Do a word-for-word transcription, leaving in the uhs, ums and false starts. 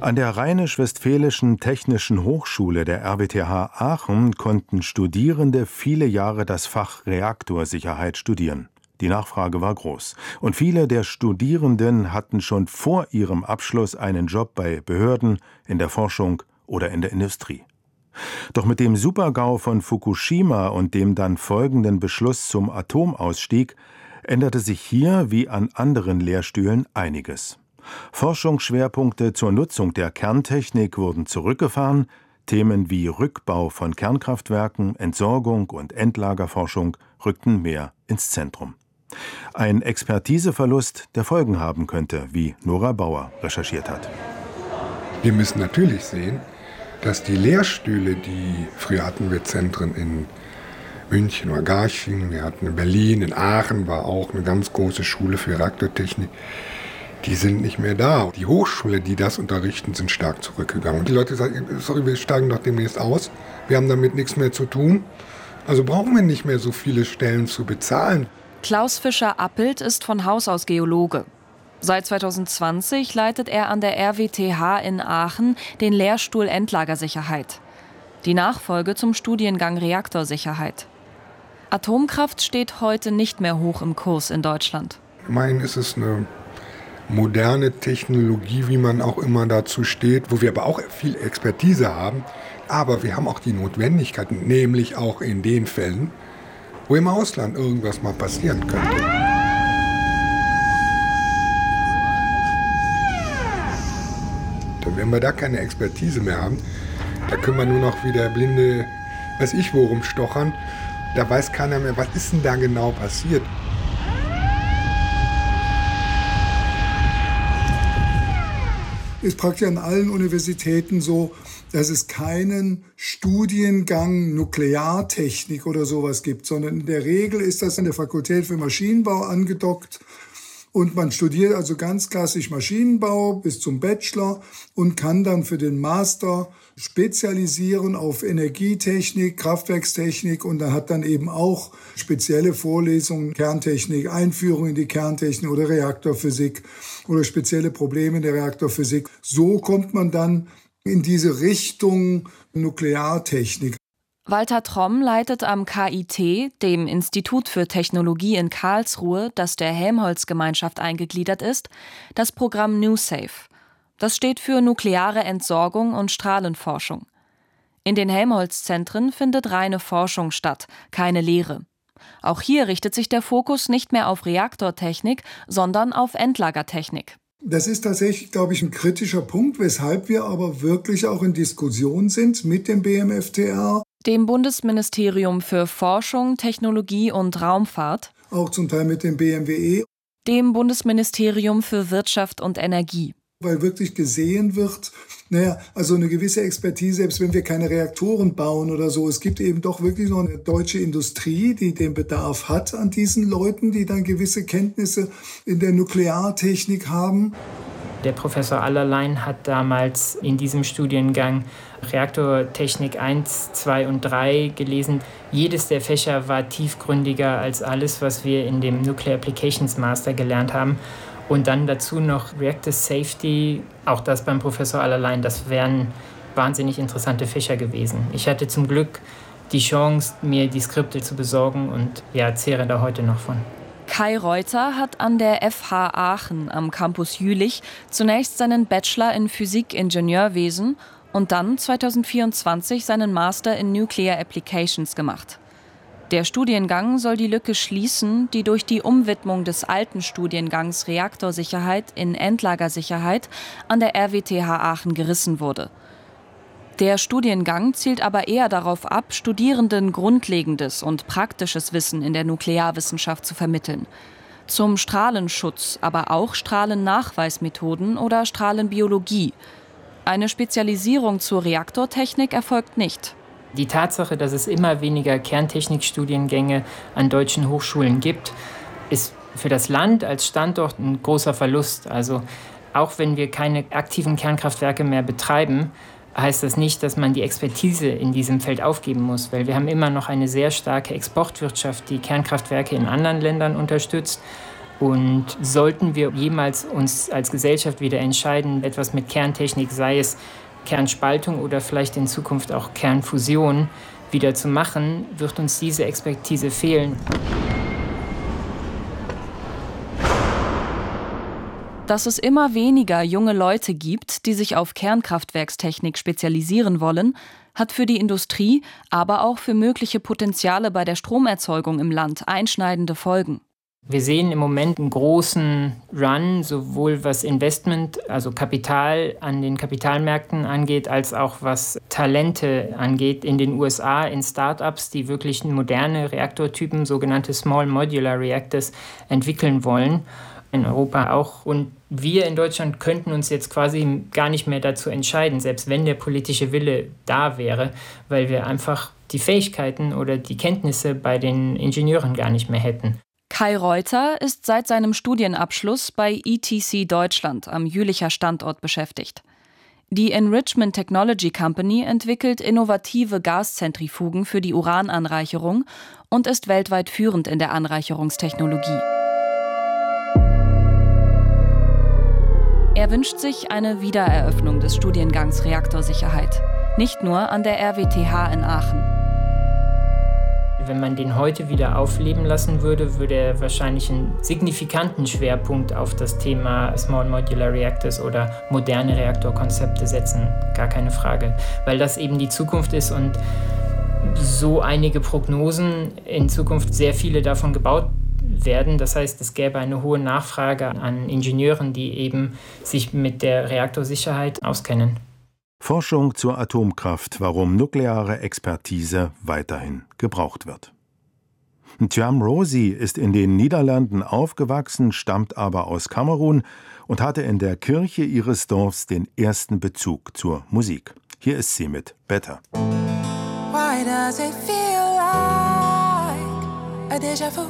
An der Rheinisch-Westfälischen Technischen Hochschule der R W T H Aachen konnten Studierende viele Jahre das Fach Reaktorsicherheit studieren. Die Nachfrage war groß und viele der Studierenden hatten schon vor ihrem Abschluss einen Job bei Behörden, in der Forschung oder in der Industrie. Doch mit dem Super-GAU von Fukushima und dem dann folgenden Beschluss zum Atomausstieg änderte sich hier wie an anderen Lehrstühlen einiges. Forschungsschwerpunkte zur Nutzung der Kerntechnik wurden zurückgefahren, Themen wie Rückbau von Kernkraftwerken, Entsorgung und Endlagerforschung rückten mehr ins Zentrum. Ein Expertiseverlust, der Folgen haben könnte, wie Nora Bauer recherchiert hat. Wir müssen natürlich sehen, dass die Lehrstühle, die früher hatten wir Zentren in München oder Garching, wir hatten in Berlin, in Aachen war auch eine ganz große Schule für Reaktortechnik, die sind nicht mehr da. Die Hochschule, die das unterrichten, sind stark zurückgegangen. Und die Leute sagen, sorry, wir steigen doch demnächst aus, wir haben damit nichts mehr zu tun, also brauchen wir nicht mehr so viele Stellen zu bezahlen. Klaus Fischer-Appelt ist von Haus aus Geologe. Seit zweitausendzwanzig leitet er an der R W T H in Aachen den Lehrstuhl Endlagersicherheit. Die Nachfolge zum Studiengang Reaktorsicherheit. Atomkraft steht heute nicht mehr hoch im Kurs in Deutschland. Immerhin ist es eine moderne Technologie, wie man auch immer dazu steht, wo wir aber auch viel Expertise haben. Aber wir haben auch die Notwendigkeit, nämlich auch in den Fällen, wo im Ausland irgendwas mal passieren könnte. Und wenn wir da keine Expertise mehr haben, da können wir nur noch wie der blinde, weiß ich wo, rumstochern. Da weiß keiner mehr, was ist denn da genau passiert. Ist praktisch an allen Universitäten so, dass es keinen Studiengang Nukleartechnik oder sowas gibt, sondern in der Regel ist das an der Fakultät für Maschinenbau angedockt. Und man studiert also ganz klassisch Maschinenbau bis zum Bachelor und kann dann für den Master spezialisieren auf Energietechnik, Kraftwerkstechnik und dann hat dann eben auch spezielle Vorlesungen, Kerntechnik, Einführung in die Kerntechnik oder Reaktorphysik oder spezielle Probleme in der Reaktorphysik. So kommt man dann in diese Richtung Nukleartechnik. Walter Tromm leitet am K I T, dem Institut für Technologie in Karlsruhe, das der Helmholtz-Gemeinschaft eingegliedert ist, das Programm NuSafe. Das steht für nukleare Entsorgung und Strahlenforschung. In den Helmholtz-Zentren findet reine Forschung statt, keine Lehre. Auch hier richtet sich der Fokus nicht mehr auf Reaktortechnik, sondern auf Endlagertechnik. Das ist tatsächlich, glaube ich, ein kritischer Punkt, weshalb wir aber wirklich auch in Diskussion sind mit dem B M F T R. Dem Bundesministerium für Forschung, Technologie und Raumfahrt. Auch zum Teil mit dem B M W E. Dem Bundesministerium für Wirtschaft und Energie. Weil wirklich gesehen wird, naja, also eine gewisse Expertise, selbst wenn wir keine Reaktoren bauen oder so, es gibt eben doch wirklich noch eine deutsche Industrie, die den Bedarf hat an diesen Leuten, die dann gewisse Kenntnisse in der Nukleartechnik haben. Der Professor Allerlein hat damals in diesem Studiengang Reaktortechnik eins, zwei und drei gelesen. Jedes der Fächer war tiefgründiger als alles, was wir in dem Nuclear Applications Master gelernt haben. Und dann dazu noch Reactor Safety, auch das beim Professor Allerlein, das wären wahnsinnig interessante Fächer gewesen. Ich hatte zum Glück die Chance, mir die Skripte zu besorgen und ja, zehre da heute noch von. Kai Reuter hat an der F H Aachen am Campus Jülich zunächst seinen Bachelor in Physik-Ingenieurwesen und dann zweitausendvierundzwanzig seinen Master in Nuclear Applications gemacht. Der Studiengang soll die Lücke schließen, die durch die Umwidmung des alten Studiengangs Reaktorsicherheit in Endlagersicherheit an der R W T H Aachen gerissen wurde. Der Studiengang zielt aber eher darauf ab, Studierenden grundlegendes und praktisches Wissen in der Nuklearwissenschaft zu vermitteln. Zum Strahlenschutz, aber auch Strahlennachweismethoden oder Strahlenbiologie. Eine Spezialisierung zur Reaktortechnik erfolgt nicht. Die Tatsache, dass es immer weniger Kerntechnikstudiengänge an deutschen Hochschulen gibt, ist für das Land als Standort ein großer Verlust. Also auch wenn wir keine aktiven Kernkraftwerke mehr betreiben, heißt das nicht, dass man die Expertise in diesem Feld aufgeben muss, weil wir haben immer noch eine sehr starke Exportwirtschaft, die Kernkraftwerke in anderen Ländern unterstützt. Und sollten wir jemals uns als Gesellschaft wieder entscheiden, etwas mit Kerntechnik, sei es Kernspaltung oder vielleicht in Zukunft auch Kernfusion, wieder zu machen, wird uns diese Expertise fehlen. Dass es immer weniger junge Leute gibt, die sich auf Kernkraftwerkstechnik spezialisieren wollen, hat für die Industrie, aber auch für mögliche Potenziale bei der Stromerzeugung im Land einschneidende Folgen. Wir sehen im Moment einen großen Run, sowohl was Investment, also Kapital an den Kapitalmärkten angeht, als auch was Talente angeht in den U S A, in Start-ups, die wirklich moderne Reaktortypen, sogenannte Small Modular Reactors, entwickeln wollen. In Europa auch. Und wir in Deutschland könnten uns jetzt quasi gar nicht mehr dazu entscheiden, selbst wenn der politische Wille da wäre, weil wir einfach die Fähigkeiten oder die Kenntnisse bei den Ingenieuren gar nicht mehr hätten. Kai Reuter ist seit seinem Studienabschluss bei E T C Deutschland am Jülicher Standort beschäftigt. Die Enrichment Technology Company entwickelt innovative Gaszentrifugen für die Urananreicherung und ist weltweit führend in der Anreicherungstechnologie. Er wünscht sich eine Wiedereröffnung des Studiengangs Reaktorsicherheit, nicht nur an der R W T H in Aachen. Wenn man den heute wieder aufleben lassen würde, würde er wahrscheinlich einen signifikanten Schwerpunkt auf das Thema Small Modular Reactors oder moderne Reaktorkonzepte setzen. Gar keine Frage. Weil das eben die Zukunft ist und so einige Prognosen in Zukunft sehr viele davon gebaut werden. Das heißt, es gäbe eine hohe Nachfrage an Ingenieuren, die eben sich mit der Reaktorsicherheit auskennen. Forschung zur Atomkraft, warum nukleare Expertise weiterhin gebraucht wird. Thiam Rosie ist in den Niederlanden aufgewachsen, stammt aber aus Kamerun und hatte in der Kirche ihres Dorfs den ersten Bezug zur Musik. Hier ist sie mit Better. Why does it feel like a déjà vu?